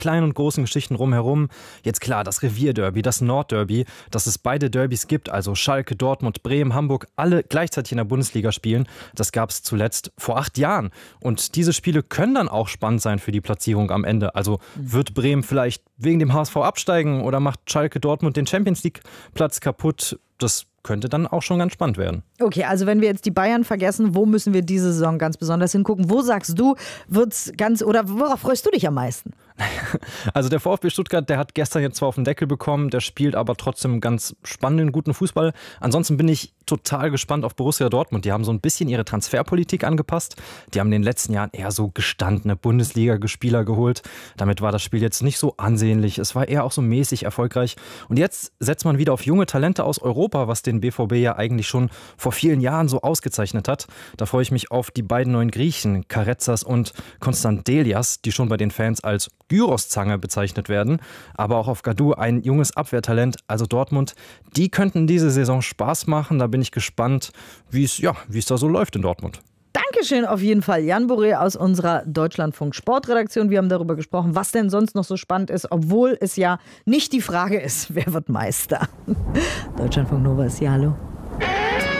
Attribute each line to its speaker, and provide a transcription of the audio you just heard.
Speaker 1: kleinen und großen Geschichten rumherum. Jetzt klar, das Revierderby, das Nordderby, dass es beide Derbys gibt, also Schalke, Dortmund, Bremen, Hamburg, alle gleichzeitig in der Bundesliga spielen. Das gab es zuletzt vor 8 Jahren. Und diese Spiele können dann auch spannend sein für die Platzierung am Ende. Also wird Bremen vielleicht wegen dem HSV absteigen oder macht Schalke Dortmund den Champions-League-Platz kaputt? Das könnte dann auch schon ganz spannend werden.
Speaker 2: Okay, also wenn wir jetzt die Bayern vergessen, wo müssen wir diese Saison ganz besonders hingucken? Wo sagst du, wird's ganz, oder worauf freust du dich am meisten?
Speaker 1: Also der VfB Stuttgart, der hat gestern jetzt zwar auf den Deckel bekommen, der spielt aber trotzdem ganz spannenden, guten Fußball. Ansonsten bin ich total gespannt auf Borussia Dortmund. Die haben so ein bisschen ihre Transferpolitik angepasst. Die haben in den letzten Jahren eher so gestandene Bundesliga-Spieler geholt. Damit war das Spiel jetzt nicht so ansehnlich. Es war eher auch so mäßig erfolgreich. Und jetzt setzt man wieder auf junge Talente aus Europa, was den BVB ja eigentlich schon vor vielen Jahren so ausgezeichnet hat. Da freue ich mich auf die beiden neuen Griechen, Karetsas und Konstantelias, die schon bei den Fans als Gyroszange bezeichnet werden, aber auch auf Gadu, ein junges Abwehrtalent, also Dortmund. Die könnten diese Saison Spaß machen, da bin ich gespannt, wie es da so läuft in Dortmund.
Speaker 2: Dankeschön auf jeden Fall, Jan Boré aus unserer Deutschlandfunk-Sportredaktion. Wir haben darüber gesprochen, was denn sonst noch so spannend ist, obwohl es ja nicht die Frage ist, wer wird Meister. Deutschlandfunk Nova ist ja hallo.